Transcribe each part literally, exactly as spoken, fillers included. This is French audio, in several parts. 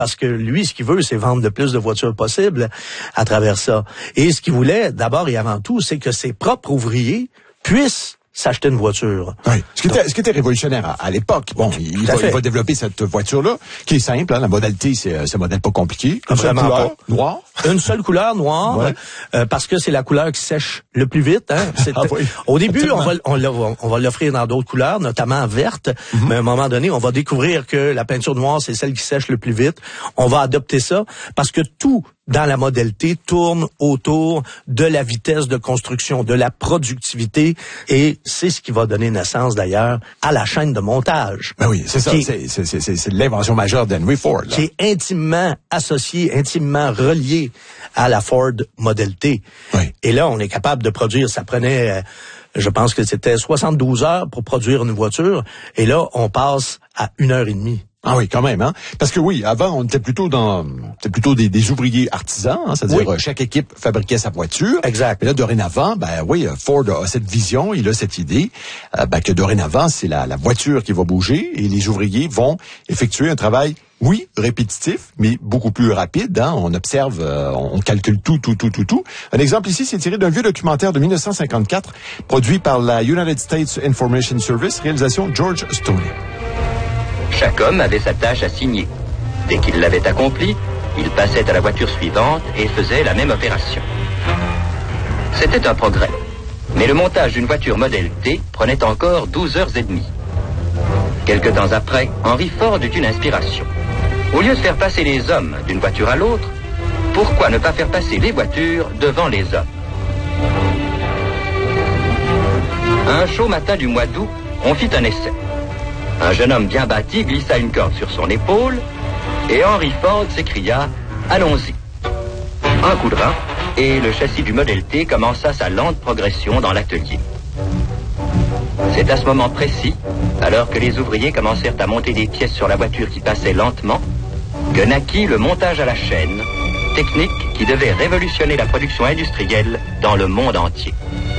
parce que lui, ce qu'il veut, c'est vendre le plus de voitures possible à travers ça. Et ce qu'il voulait, d'abord et avant tout, c'est que ses propres ouvriers puissent s'acheter une voiture. Oui. Ce qui était, ce qui était révolutionnaire à, à l'époque. Bon, il va, il va développer cette voiture-là, qui est simple, hein. La modalité, c'est, c'est un modèle pas compliqué. Une seule couleur, pas. Noir. Une seule couleur, noire, ouais. euh, parce que c'est la couleur qui sèche le plus vite, hein. C'est, ah oui. Au début, on va, on, on, on va l'offrir dans d'autres couleurs, notamment verte, mm-hmm. mais à un moment donné, on va découvrir que la peinture noire, c'est celle qui sèche le plus vite. On va adopter ça, parce que tout dans la modalité tourne autour de la vitesse de construction, de la productivité, et c'est ce qui va donner naissance d'ailleurs à la chaîne de montage. Ben oui, c'est ça, est, c'est, c'est, c'est, c'est l'invention majeure d'Henry Ford. Là. Qui est intimement associée, intimement reliée à la Ford Model T. Oui. Et là, on est capable de produire, ça prenait, euh, je pense que c'était soixante-douze heures pour produire une voiture, et là, on passe à une heure et demie. Ah oui, quand même, hein. Parce que oui, avant, on était plutôt dans, c'était plutôt des, des ouvriers artisans, hein, c'est-à-dire oui. chaque équipe fabriquait sa voiture. Exact. Mais là, dorénavant, ben oui, Ford a cette vision, il a cette idée, euh, ben que dorénavant, c'est la, la voiture qui va bouger et les ouvriers vont effectuer un travail, oui, répétitif, mais beaucoup plus rapide, hein. On observe, euh, on calcule tout, tout, tout, tout, tout. Un exemple ici, c'est tiré d'un vieux documentaire de dix-neuf cent cinquante-quatre, produit par la United States Information Service, réalisation George Stoney. Chaque homme avait sa tâche assignée. Dès qu'il l'avait accomplie, il passait à la voiture suivante et faisait la même opération. C'était un progrès. Mais le montage d'une voiture Model T prenait encore douze heures et demie. Quelque temps après, Henry Ford eut une inspiration. Au lieu de faire passer les hommes d'une voiture à l'autre, pourquoi ne pas faire passer les voitures devant les hommes? Un chaud matin du mois d'août, on fit un essai. Un jeune homme bien bâti glissa une corde sur son épaule et Henry Ford s'écria « Allons-y ». Un coup de rein et le châssis du Model T commença sa lente progression dans l'atelier. C'est à ce moment précis, alors que les ouvriers commencèrent à monter des pièces sur la voiture qui passait lentement, que naquit le montage à la chaîne, technique qui devait révolutionner la production industrielle dans le monde entier.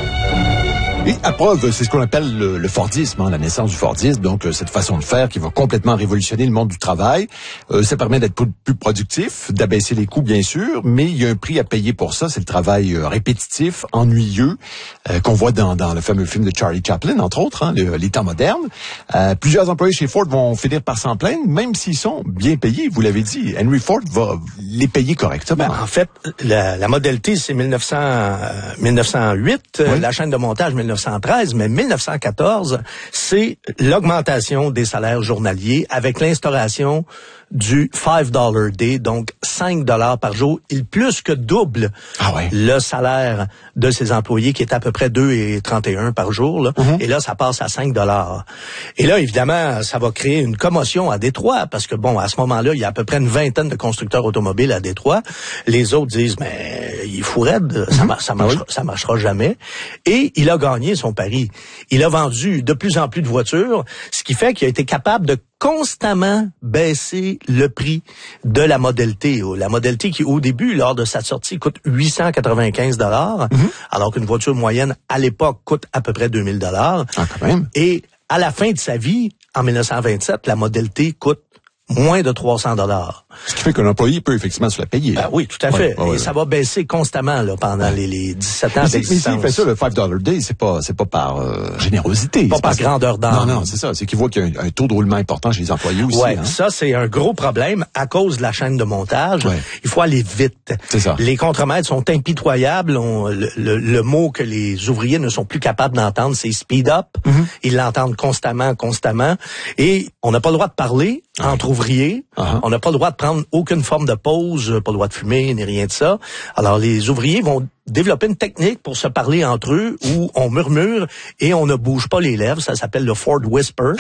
Et à preuve, c'est ce qu'on appelle le, le Fordisme, hein, la naissance du Fordisme, donc euh, cette façon de faire qui va complètement révolutionner le monde du travail. Euh, ça permet d'être plus productif, d'abaisser les coûts bien sûr, mais il y a un prix à payer pour ça, c'est le travail euh, répétitif, ennuyeux, euh, qu'on voit dans, dans le fameux film de Charlie Chaplin, entre autres, hein, le, les temps modernes. Euh, plusieurs employés chez Ford vont finir par s'en plaindre, même s'ils sont bien payés, vous l'avez dit. Henry Ford va les payer correctement. Ben, en fait, la, la Model T, c'est mille neuf cents, euh, mille neuf cent huit, oui. La chaîne de montage mille neuf cent treize, mais mille neuf cent quatorze, c'est l'augmentation des salaires journaliers avec l'instauration du five dollar day, donc cinq dollars par jour. Il plus que double ah ouais. le salaire de ses employés qui est à peu près deux virgule trente et un par jour. Là. Mm-hmm. Et là, ça passe à cinq dollars. Et là, évidemment, ça va créer une commotion à Détroit parce que, bon, à ce moment-là, il y a à peu près une vingtaine de constructeurs automobiles à Détroit. Les autres disent, mais il faut raide, ça, mar- ça, marchera, ça marchera jamais. Et il a gagné son pari. Il a vendu de plus en plus de voitures, ce qui fait qu'il a été capable de constamment baisser le prix de la Model T. La Model T qui, au début, lors de sa sortie, coûte huit cent quatre-vingt-quinze dollars, mm-hmm. alors qu'une voiture moyenne, à l'époque, coûte à peu près deux mille dollars. Ah, quand même. Et à la fin de sa vie, en dix-neuf cent vingt-sept, la Model T coûte moins de trois cents dollars. Ce qui fait qu'un employé peut effectivement se la payer. Ben oui, tout à fait. Ouais, ouais, et ça va baisser constamment là, pendant ouais. les, les dix-sept ans mais d'existence. Mais s'il fait ça, le five dollar day, c'est pas, c'est pas par euh, générosité. Pas par grandeur d'âme. Non, non, c'est ça. C'est qu'il voit qu'il y a un, un taux de roulement important chez les employés aussi. Ouais, hein. Ça, c'est un gros problème à cause de la chaîne de montage. Ouais. Il faut aller vite. C'est ça. Les contremaîtres sont impitoyables. On, le, le, le mot que les ouvriers ne sont plus capables d'entendre, c'est speed up. Mm-hmm. Ils l'entendent constamment, constamment. Et on n'a pas le droit de parler ouais. entre ouvriers. Uh-huh. On n'a pas le droit de prendre aucune forme de pause, pas le droit de fumer, ni rien de ça. Alors, les ouvriers vont développer une technique pour se parler entre eux où on murmure et on ne bouge pas les lèvres. Ça s'appelle le Ford Whisper.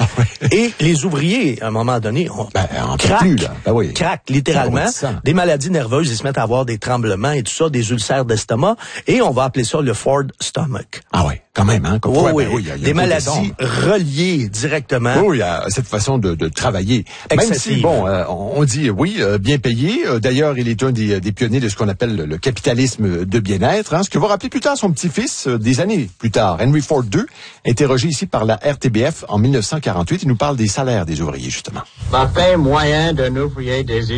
Et les ouvriers, à un moment donné, on ben, craquent, plus, là. Ben oui. craquent littéralement. Des maladies nerveuses, ils se mettent à avoir des tremblements et tout ça, des ulcères d'estomac. Et on va appeler ça le Ford Stomach. Ah oui, quand même, hein? Comme oui, quoi, oui. Ben, oui, y a, y a des maladies reliées directement. Oui, il y a cette façon de, de travailler. Excessive. Même si, bon, euh, on dit, oui, euh, bien payé. Euh, d'ailleurs, il est un des, des pionniers de ce qu'on appelle le, le capitalisme de bien-être, hein, ce que va rappeler plus tard son petit-fils, euh, des années plus tard, Henry Ford deux, interrogé ici par la R T B F en mille neuf cent quarante-huit. Il nous parle des salaires des ouvriers, justement. Le pain moyen d'un ouvrier des